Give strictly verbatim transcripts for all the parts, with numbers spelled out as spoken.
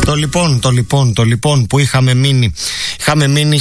Το λοιπόν, το λοιπόν, το λοιπόν που είχαμε μείνει, είχαμε μείνει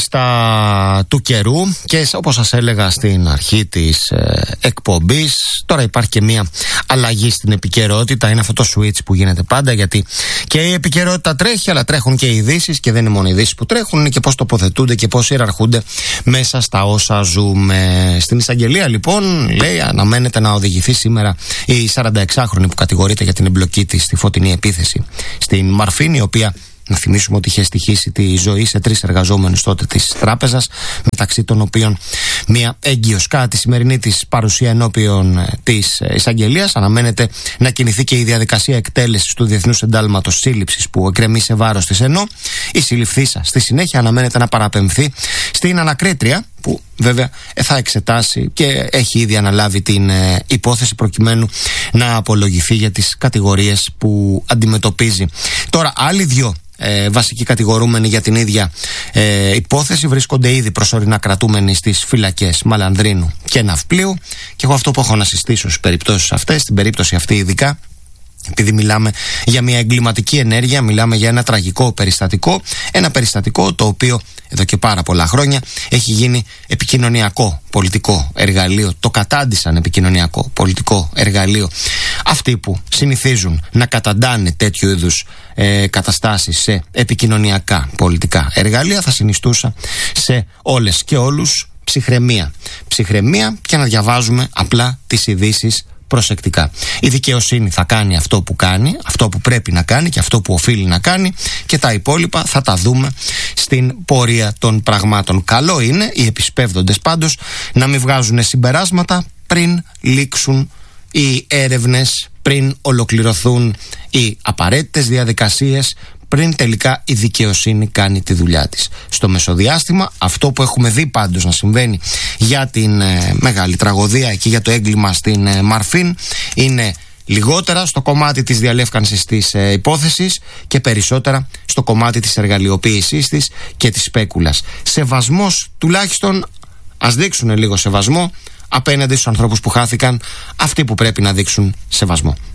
στα του καιρού και όπως σας έλεγα στην αρχή της ε, εκπομπής, τώρα υπάρχει και μια αλλαγή στην επικαιρότητα. Είναι αυτό το switch που γίνεται πάντα, γιατί και η επικαιρότητα τρέχει, αλλά τρέχουν και οι ειδήσεις, και δεν είναι μόνο οι ειδήσεις που τρέχουν, είναι και πώς τοποθετούνται και πώς ιεραρχούνται μέσα στα όσα ζούμε. Στην εισαγγελία λοιπόν λέει αναμένεται να οδηγηθεί σήμερα η σαρανταεξάχρονη που κατηγορείται για την εμπλοκή της στη φωτεινή επίθεση στην Μαρφίν, η οποία, να θυμίσουμε ότι είχε στοιχήσει τη ζωή σε τρεις εργαζόμενους τότε της τράπεζας, μεταξύ των οποίων μία έγκυος. Κατά τη σημερινή της παρουσία ενώπιον της εισαγγελίας αναμένεται να κινηθεί και η διαδικασία εκτέλεσης του Διεθνούς Εντάλματος Σύλληψης που εκκρεμεί σε βάρος της, ενώ η συλληφθήσα στη συνέχεια αναμένεται να παραπεμφθεί στην ανακρίτρια, που βέβαια θα εξετάσει και έχει ήδη αναλάβει την ε, υπόθεση προκειμένου να απολογηθεί για τις κατηγορίες που αντιμετωπίζει. Τώρα άλλοι δυο ε, βασικοί κατηγορούμενοι για την ίδια ε, υπόθεση βρίσκονται ήδη προσωρινά κρατούμενοι στις φυλακές Μαλανδρίνου και Ναυπλίου, και εγώ αυτό που έχω να συστήσω στις περιπτώσεις αυτές, στην περίπτωση αυτή ειδικά, επειδή μιλάμε για μια εγκληματική ενέργεια, μιλάμε για ένα τραγικό περιστατικό, ένα περιστατικό το οποίο εδώ και πάρα πολλά χρόνια έχει γίνει επικοινωνιακό πολιτικό εργαλείο, το κατάντησαν επικοινωνιακό πολιτικό εργαλείο αυτοί που συνηθίζουν να καταντάνε τέτοιου είδους ε, καταστάσεις σε επικοινωνιακά πολιτικά εργαλεία. Θα συνιστούσα σε όλες και όλους ψυχραιμία, ψυχραιμία και να διαβάζουμε απλά τις ειδήσεις προσεκτικά. Η δικαιοσύνη θα κάνει αυτό που κάνει, αυτό που πρέπει να κάνει και αυτό που οφείλει να κάνει, και τα υπόλοιπα θα τα δούμε στην πορεία των πραγμάτων. Καλό είναι οι επισπεύδοντες πάντως να μην βγάζουν συμπεράσματα πριν λήξουν οι έρευνες, πριν ολοκληρωθούν οι απαραίτητες διαδικασίες, πριν τελικά η δικαιοσύνη κάνει τη δουλειά της. Στο μεσοδιάστημα, αυτό που έχουμε δει πάντως να συμβαίνει για την ε, μεγάλη τραγωδία και για το έγκλημα στην ε, Μαρφίν είναι λιγότερα στο κομμάτι της διαλεύκανσης της ε, υπόθεσης και περισσότερα στο κομμάτι της εργαλειοποίησής της και της σπέκουλας. Σεβασμός, τουλάχιστον ας δείξουν λίγο σεβασμό απέναντι στους ανθρώπους που χάθηκαν, αυτοί που πρέπει να δείξουν σεβασμό.